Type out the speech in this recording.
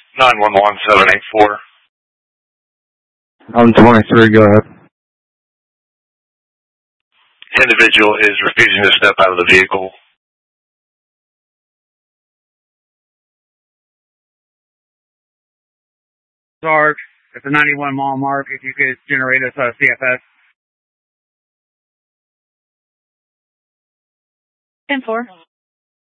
911-784. I'm 23, go ahead. Individual is refusing to step out of the vehicle. Sarge, it's a 91 mile mark. If you could generate us a CFS. 10-4.